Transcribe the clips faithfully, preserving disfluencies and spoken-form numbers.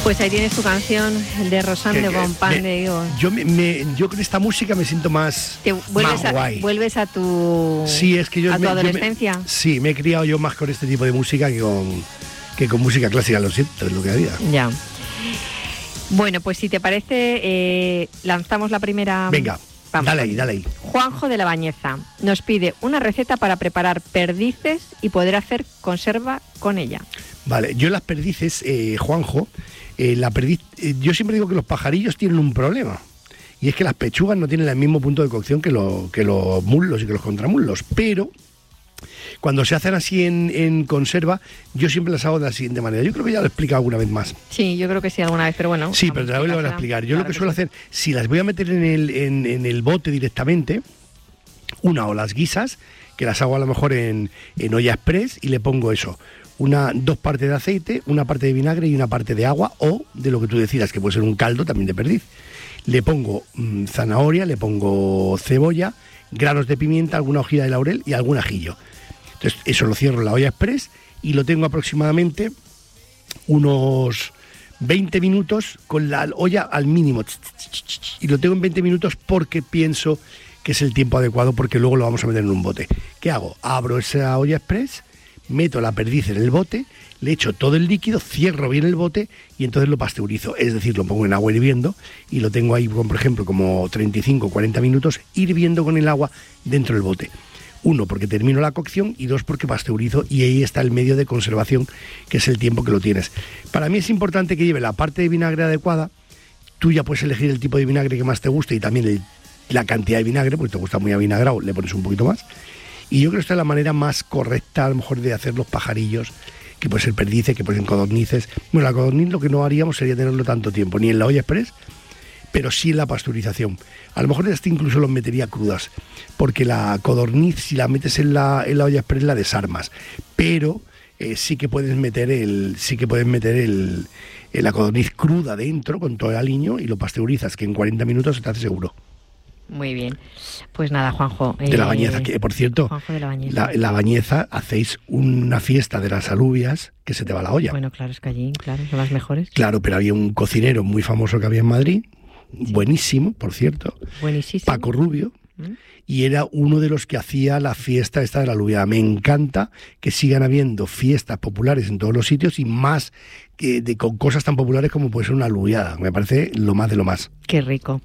Pues ahí tienes tu canción de Rosán de Bon Pan de Higo. Yo, me, me, yo con esta música me siento más, Te vuelves más a, guay. Vuelves a tu, sí, es que yo a tu me, adolescencia. Yo me, sí, me he criado yo más con este tipo de música que con, que con música clásica, lo siento, es lo que había. Ya. Bueno, pues si te parece, eh, lanzamos la primera... Venga, Vamos. dale ahí, dale ahí. Juanjo de la Bañeza nos pide una receta para preparar perdices y poder hacer conserva con ella. Vale, yo las perdices, eh, Juanjo, eh, la perdiz, eh, yo siempre digo que los pajarillos tienen un problema. Y es que las pechugas no tienen el mismo punto de cocción que, lo, que los muslos y que los contramuslos. Pero cuando se hacen así en, en conserva, yo siempre las hago de la siguiente manera. Yo creo que ya lo he explicado alguna vez más. Sí, yo creo que sí alguna vez, pero bueno. Sí, pero te la voy a explicar. Yo claro lo que, que suelo sí. hacer, si las voy a meter en el, en, en el bote directamente, una o las guisas, que las hago a lo mejor en, en olla express y le pongo eso. Una, dos partes de aceite, una parte de vinagre y una parte de agua o de lo que tú decidas, que puede ser un caldo también de perdiz. Le pongo mmm, zanahoria, le pongo cebolla, granos de pimienta, alguna hojita de laurel y algún ajillo. Entonces eso lo cierro en la olla express y lo tengo aproximadamente unos veinte minutos con la olla al mínimo. Y lo tengo en veinte minutos porque pienso que es el tiempo adecuado, porque luego lo vamos a meter en un bote. ¿Qué hago? Abro esa olla express, meto la perdiz en el bote, le echo todo el líquido, cierro bien el bote y entonces lo pasteurizo. Es decir, lo pongo en agua hirviendo y lo tengo ahí, por ejemplo, como treinta y cinco o cuarenta minutos hirviendo con el agua dentro del bote. Uno, porque termino la cocción y dos, porque pasteurizo y ahí está el medio de conservación, que es el tiempo que lo tienes. Para mí es importante que lleve la parte de vinagre adecuada. Tú ya puedes elegir el tipo de vinagre que más te guste y también el, la cantidad de vinagre, porque te gusta muy avinagrado, le pones un poquito más. Y yo creo que esta es la manera más correcta, a lo mejor, de hacer los pajarillos, que puede ser perdices, que pueden ser codornices. Bueno, la codorniz lo que no haríamos sería tenerlo tanto tiempo, ni en la olla express, pero sí en la pasteurización. A lo mejor hasta incluso los metería crudas, porque la codorniz, si la metes en la, en la olla express, la desarmas. Pero eh, sí que puedes meter el, sí que puedes meter el, el, la codorniz cruda dentro con todo el aliño y lo pasteurizas, que en cuarenta minutos se te hace seguro. Muy bien. Pues nada, Juanjo. De eh, la Bañeza, que por cierto, Juanjo de la Bañeza. La, la Bañeza hacéis una fiesta de las alubias que se te va la olla. Bueno, claro, es que allí, claro, son las mejores. Claro, pero había un cocinero muy famoso que había en Madrid, sí. buenísimo, por cierto. Buenísimo. Paco Rubio. ¿Mm? Y era uno de los que hacía la fiesta esta de la alubia. Me encanta que sigan habiendo fiestas populares en todos los sitios y más que de, con cosas tan populares como puede ser una alubiada. Me parece lo más de lo más. Qué rico.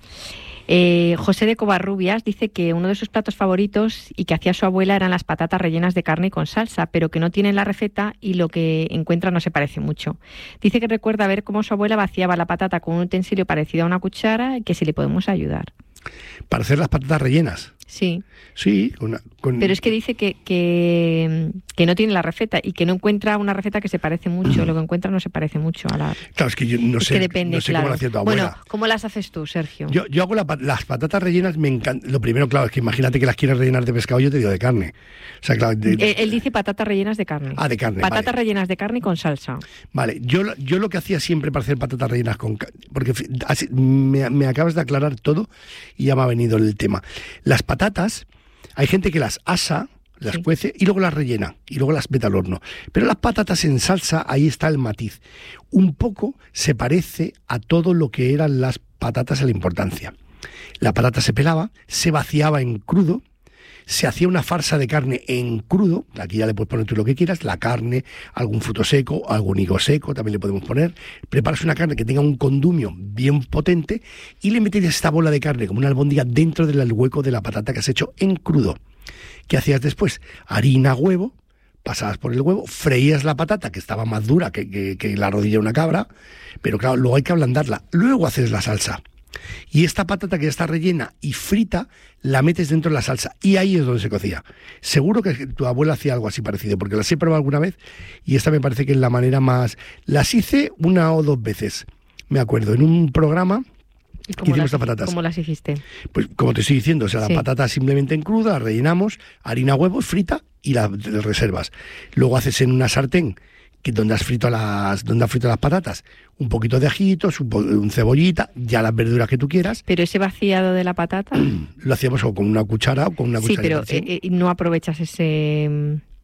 Eh, José de Covarrubias dice que uno de sus platos favoritos y que hacía su abuela eran las patatas rellenas de carne con salsa, pero que no tienen la receta y lo que encuentra no se parece mucho. Dice que recuerda ver cómo su abuela vaciaba la patata con un utensilio parecido a una cuchara y que si le podemos ayudar. ¿Para hacer las patatas rellenas? Sí. Sí, con, con... pero es que dice que, que, que no tiene la receta y que no encuentra una receta que se parece mucho. Lo que encuentra no se parece mucho a la... Claro, es que yo no es sé, que depende, no sé claro. cómo la hacía tu abuela. Bueno, ¿cómo las haces tú, Sergio? Yo, yo hago la, las patatas rellenas, me encanta. Lo primero, claro, es que imagínate que las quieres rellenar de pescado, yo te digo de carne. O sea, claro, de... él, él dice patatas rellenas de carne. Ah, de carne, Patatas vale. rellenas de carne con salsa. Vale, yo, yo lo que hacía siempre para hacer patatas rellenas con... Porque así, me, me acabas de aclarar todo y ya me ha venido el tema. Las patatas... Hay gente que las asa, las sí. cuece y luego las rellena y luego las mete al horno. Pero las patatas en salsa, ahí está el matiz. Un poco se parece a todo lo que eran las patatas a la importancia. La patata se pelaba, se vaciaba en crudo, se hacía una farsa de carne en crudo, aquí ya le puedes poner tú lo que quieras, la carne, algún fruto seco, algún higo seco, también le podemos poner. Preparas una carne que tenga un condumio bien potente y le metes esta bola de carne como una albóndiga dentro del hueco de la patata que has hecho en crudo. ¿Qué hacías después? Harina, huevo, pasabas por el huevo, freías la patata, que estaba más dura que, que, que la rodilla de una cabra, pero claro, luego hay que ablandarla. Luego haces la salsa. Y esta patata que ya está rellena y frita, la metes dentro de la salsa. Y ahí es donde se cocía. Seguro que tu abuela hacía algo así parecido, porque las he probado alguna vez y esta me parece que es la manera más... Las hice una o dos veces, me acuerdo, en un programa... ¿Y cómo, hicimos las, patatas. ¿Cómo las hiciste? Pues como te estoy diciendo, o sea, sí. la patata simplemente en cruda, la rellenamos, harina, huevos, frita y la, la reservas. Luego haces en una sartén, que donde has frito las donde has frito las patatas, un poquito de ajitos, un, un cebollita, ya las verduras que tú quieras. Pero ese vaciado de la patata... Lo hacíamos o con una cuchara o con una sí, cucharita. Sí, pero eh, no aprovechas ese...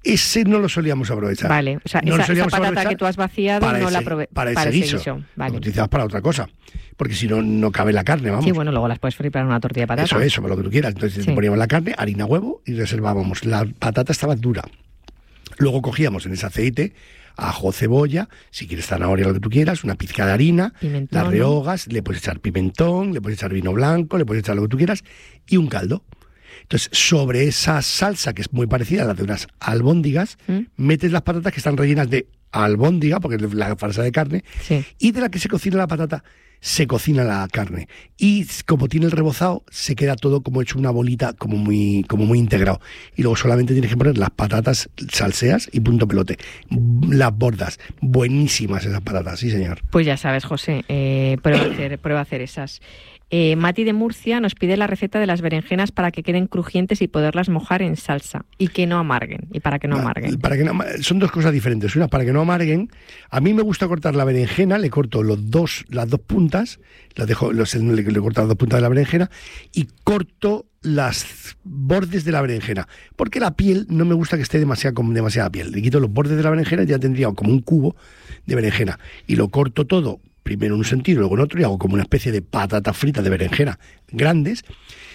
ese no lo solíamos aprovechar. Vale, o sea, no esa, esa patata que tú has vaciado para no ese, la aprovechas para, para ese ese guiso. guiso. Vale. Lo utilizamos para otra cosa, porque si no, no cabe la carne, vamos. Sí, bueno, luego las puedes freír para una tortilla de patata. Eso, eso, para lo que tú quieras. Entonces Sí. poníamos la carne, harina, huevo y reservábamos. La patata estaba dura. Luego cogíamos en ese aceite ajo, cebolla, si quieres zanahoria, lo que tú quieras, una pizca de harina, Pimentón, las rehogas, le puedes echar pimentón, le puedes echar vino blanco, le puedes echar lo que tú quieras y un caldo. Entonces, sobre esa salsa, que es muy parecida a la de unas albóndigas, ¿Mm? metes las patatas que están rellenas de albóndiga, porque es la salsa de carne, sí. y de la que se cocina la patata, se cocina la carne. Y como tiene el rebozado, se queda todo como hecho una bolita, como muy, como muy integrado. Y luego solamente tienes que poner las patatas, salseas y punto pelote. Las bordas, buenísimas esas patatas, sí señor. Pues ya sabes, José, eh, prueba, a hacer, prueba a hacer esas. Eh, Mati de Murcia nos pide la receta de las berenjenas para que queden crujientes y poderlas mojar en salsa y que no amarguen, y para que no amarguen. Para que no, son dos cosas diferentes. Una, para que no amarguen, a mí me gusta cortar la berenjena, le corto los dos, las dos puntas, las dejo, los, le, le corto las dos puntas de la berenjena y corto las bordes de la berenjena, porque la piel no me gusta que esté demasiada, con demasiada piel. Le quito los bordes de la berenjena y ya tendría como un cubo de berenjena y lo corto todo, primero en un sentido, luego en otro, y hago como una especie de patata frita de berenjena grandes,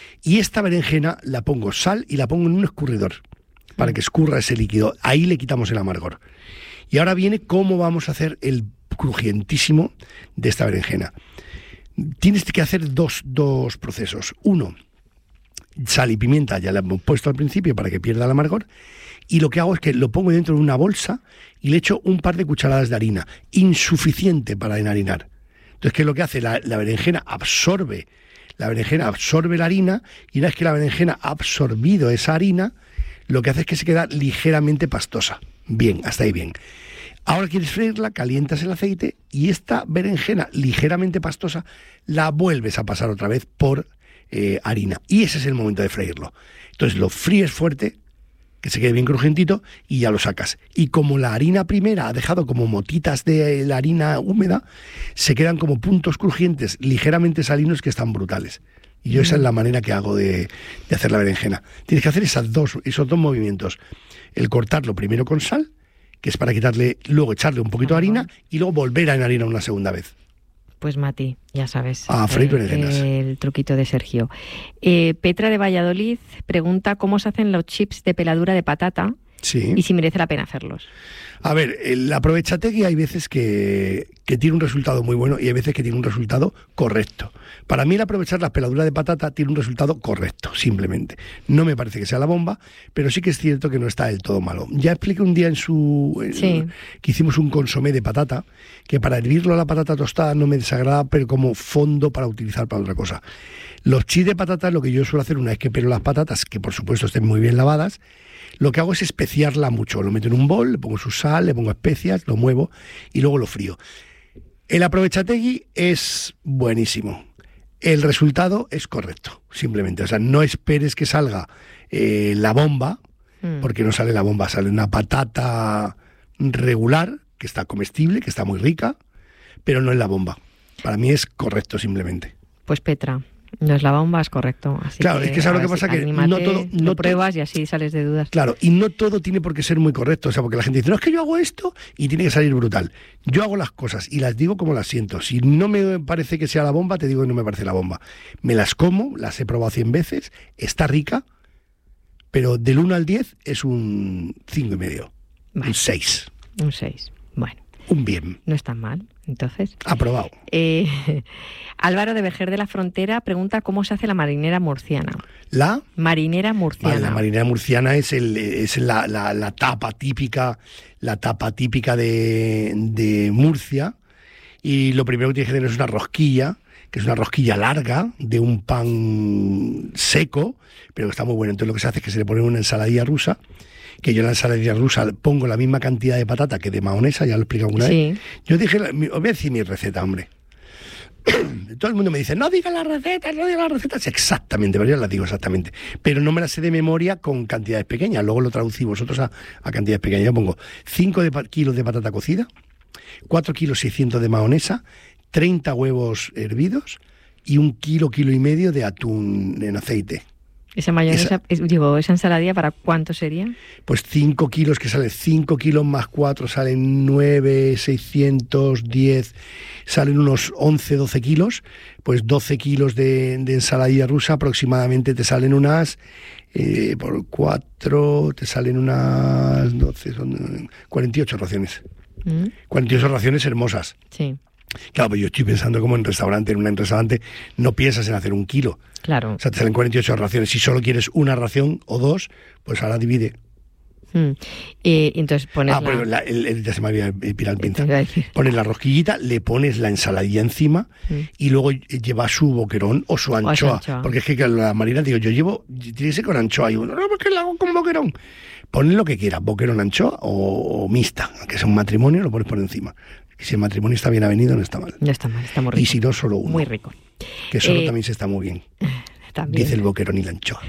y esta berenjena la pongo sal y la pongo en un escurridor para que escurra ese líquido. Ahí le quitamos el amargor. Y ahora viene cómo vamos a hacer el crujientísimo de esta berenjena. Tienes que hacer dos, dos procesos. Uno, sal y pimienta, ya la hemos puesto al principio para que pierda el amargor, y lo que hago es que lo pongo dentro de una bolsa y le echo un par de cucharadas de harina, insuficiente para enharinar. Entonces, ¿qué es lo que hace? La, la berenjena absorbe, la berenjena absorbe la harina, y una vez que la berenjena ha absorbido esa harina, lo que hace es que se queda ligeramente pastosa. Bien, hasta ahí bien. Ahora quieres freírla, calientas el aceite y esta berenjena ligeramente pastosa la vuelves a pasar otra vez por eh, harina. Y ese es el momento de freírlo. Entonces lo fríes fuerte, que se quede bien crujientito, y ya lo sacas. Y como la harina primera ha dejado como motitas de la harina húmeda, se quedan como puntos crujientes, ligeramente salinos, que están brutales. Y yo mm. esa es la manera que hago de, de hacer la berenjena. Tienes que hacer esas dos, esos dos movimientos. El cortarlo primero con sal, que es para quitarle, luego echarle un poquito de harina, y luego volver a enharinar una segunda vez. Pues Mati, ya sabes, ah, freír berenjenas. Eh, el truquito de Sergio. Eh, Petra de Valladolid pregunta cómo se hacen los chips de peladura de patata, sí, y si merece la pena hacerlos. A ver, el aprovechategui hay veces que, que tiene un resultado muy bueno y hay veces que tiene un resultado correcto. Para mí el aprovechar la peladura de patata tiene un resultado correcto, simplemente. No me parece que sea la bomba, pero sí que es cierto que no está del todo malo. Ya expliqué un día en su en, sí. que hicimos un consomé de patata, que para hervirlo a la patata tostada no me desagrada, pero como fondo para utilizar para otra cosa. Los chips de patata, lo que yo suelo hacer una vez que pelo las patatas, que por supuesto estén muy bien lavadas, lo que hago es especiarla mucho. Lo meto en un bol, le pongo su sal, le pongo especias, lo muevo y luego lo frío. El aprovechategui es buenísimo. El resultado es correcto, simplemente. O sea, no esperes que salga eh, la bomba, mm. porque no sale la bomba, sale una patata regular, que está comestible, que está muy rica, pero no es la bomba. Para mí es correcto, simplemente. Pues Petra, no es la bomba, es correcto. Así claro, que, es que sabes lo que pasa, que anímate, no todo... No lo pruebas todo, y así sales de dudas. Claro, y no todo tiene por qué ser muy correcto. O sea, porque la gente dice, no, es que yo hago esto y tiene que salir brutal. Yo hago las cosas y las digo como las siento. Si no me parece que sea la bomba, te digo que no me parece la bomba. Me las como, las he probado cien veces, está rica, pero del uno al diez es un cinco y medio, vale. Un seis. Un seis, bueno. Un bien. No es tan mal, entonces. Aprobado. Eh, Álvaro de Vejer de la Frontera pregunta cómo se hace la marinera murciana. ¿La? Marinera murciana. Vale, la marinera murciana es, el, es la, la, la tapa típica, la tapa típica de, de Murcia. Y lo primero que tienes que tener es una rosquilla, que es una rosquilla larga, de un pan seco, pero que está muy bueno. Entonces lo que se hace es que se le pone una ensaladilla rusa, que yo en la ensaladilla rusa pongo la misma cantidad de patata que de mahonesa, ya lo he explicado una sí. vez. Yo dije, os voy a decir mi receta, hombre. Todo el mundo me dice, no digas las recetas, no digas las recetas. Exactamente, pero yo las digo exactamente. Pero no me las sé de memoria con cantidades pequeñas. Luego lo traducí vosotros a, a cantidades pequeñas. Yo pongo cinco de, kilos de patata cocida, cuatro kilos seiscientos de mahonesa, treinta huevos hervidos y un kilo, kilo y medio de atún en aceite. Esa mayonesa, esa, digo, esa ensaladilla, ¿para cuánto sería? Pues cinco kilos, que sale cinco kilos más cuatro, salen nueve, seiscientos diez, salen unos once, doce kilos, pues doce kilos de, de ensaladilla rusa aproximadamente te salen unas, eh, por cuatro, te salen unas doce, son cuarenta y ocho raciones. ¿Mm? cuarenta y ocho raciones hermosas. Sí. Claro, pero yo estoy pensando como en restaurante, en un restaurante no piensas en hacer un kilo. Claro. O sea, te salen cuarenta y ocho raciones. Si solo quieres una ración o dos, pues ahora divide. Hmm. Y entonces pones ah, la... pero la, el, el, ya se me había pirado el pinza. Pones la rosquillita, le pones la ensaladilla encima hmm. y luego lleva su boquerón o su anchoa. O anchoa. Porque es que la marina, digo, yo llevo, tiene que ser con anchoa. Y uno, no, porque la hago con boquerón. Ponle lo que quieras, boquerón, anchoa o, o mixta, que es un matrimonio, lo pones por encima. Y si el matrimonio está bien avenido, no está mal. No está mal, está muy rico. Y si no, solo uno. Muy rico. Que solo eh, también se está muy bien. También. Dice el boquerón y la anchoa.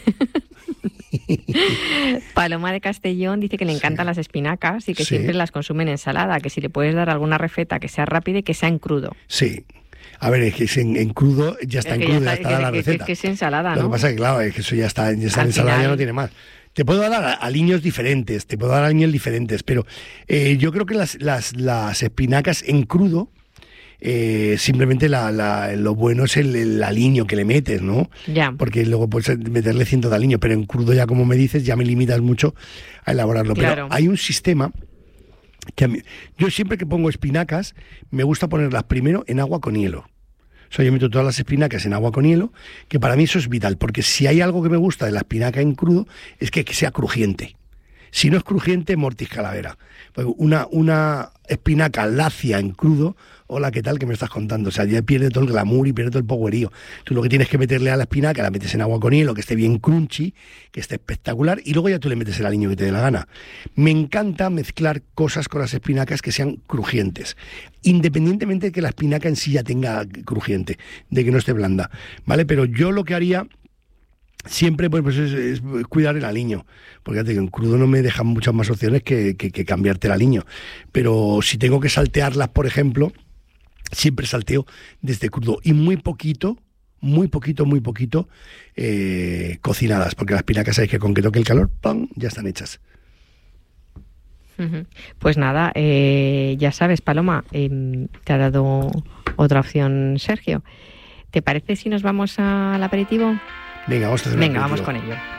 Paloma de Castellón dice que le encantan sí. las espinacas y que sí. siempre las consume en ensalada, que si le puedes dar alguna receta que sea rápida y que sea en crudo. Sí. A ver, es que en, en crudo ya está es en crudo, ya está, ya está que, la que, receta. Es que es ensalada, ¿no? Lo que pasa es que, claro, es que eso ya está, ya está en ensalada, ya no tiene más. Te puedo dar aliños diferentes, te puedo dar aliños diferentes, pero eh, yo creo que las, las, las espinacas en crudo, eh, simplemente la, la, lo bueno es el, el aliño que le metes, ¿no? Ya. Porque luego puedes meterle cientos de aliño, pero en crudo ya, como me dices, ya me limitas mucho a elaborarlo. Claro. Pero hay un sistema que a mí, yo siempre que pongo espinacas, me gusta ponerlas primero en agua con hielo. O sea, yo meto todas las espinacas en agua con hielo, que para mí eso es vital, porque si hay algo que me gusta de la espinaca en crudo, es que, que sea crujiente. Si no es crujiente, mortis calavera. Una, una espinaca lacia en crudo, hola, ¿qué tal? ¿Qué me estás contando? O sea, ya pierde todo el glamour y pierde todo el powerío. Tú lo que tienes que meterle a la espinaca, la metes en agua con hielo, que esté bien crunchy, que esté espectacular, y luego ya tú le metes el aliño que te dé la gana. Me encanta mezclar cosas con las espinacas que sean crujientes, independientemente de que la espinaca en sí ya tenga crujiente, de que no esté blanda, ¿vale? Pero yo lo que haría siempre pues, pues es, es cuidar el aliño, porque ya te digo, en crudo no me dejan muchas más opciones que, que, que cambiarte el aliño, pero si tengo que saltearlas, por ejemplo, siempre salteo desde crudo y muy poquito, muy poquito, muy poquito eh, cocinadas, porque las espinacas sabéis que con que toque el calor, ¡pam!, ya están hechas. Pues nada, eh, ya sabes, Paloma, eh, te ha dado otra opción Sergio. ¿Te parece si nos vamos al aperitivo? Venga, vamos a hacer Venga, vamos con ello.